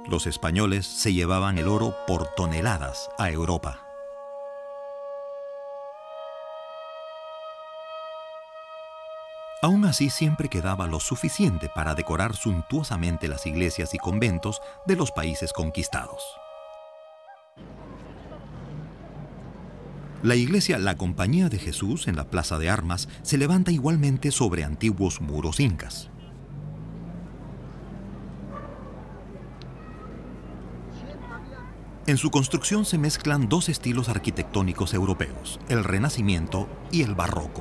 Los españoles se llevaban el oro por toneladas a Europa. Aún así, siempre quedaba lo suficiente para decorar suntuosamente las iglesias y conventos de los países conquistados. La iglesia La Compañía de Jesús en la Plaza de Armas se levanta igualmente sobre antiguos muros incas. En su construcción se mezclan dos estilos arquitectónicos europeos, el Renacimiento y el Barroco.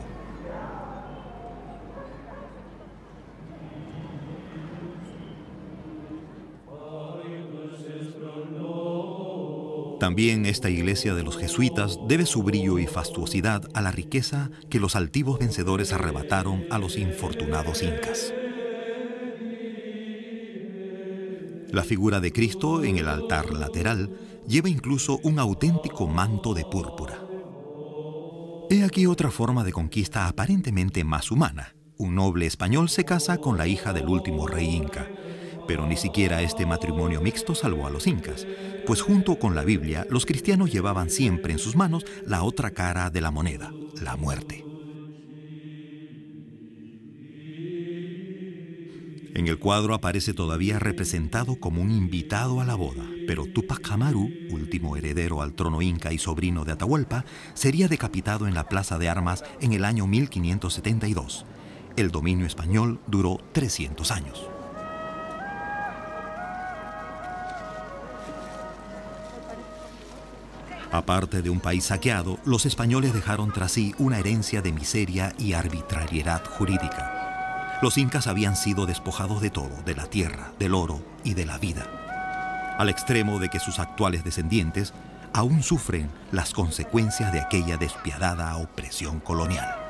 También esta iglesia de los jesuitas debe su brillo y fastuosidad a la riqueza que los altivos vencedores arrebataron a los infortunados incas. La figura de Cristo en el altar lateral lleva incluso un auténtico manto de púrpura. He aquí otra forma de conquista aparentemente más humana. Un noble español se casa con la hija del último rey inca. Pero ni siquiera este matrimonio mixto salvó a los incas, pues junto con la Biblia, los cristianos llevaban siempre en sus manos la otra cara de la moneda, la muerte. En el cuadro aparece todavía representado como un invitado a la boda, pero Túpac Amaru, último heredero al trono inca y sobrino de Atahualpa, sería decapitado en la Plaza de Armas en el año 1572. El dominio español duró 300 años. Aparte de un país saqueado, los españoles dejaron tras sí una herencia de miseria y arbitrariedad jurídica. Los incas habían sido despojados de todo, de la tierra, del oro y de la vida, al extremo de que sus actuales descendientes aún sufren las consecuencias de aquella despiadada opresión colonial.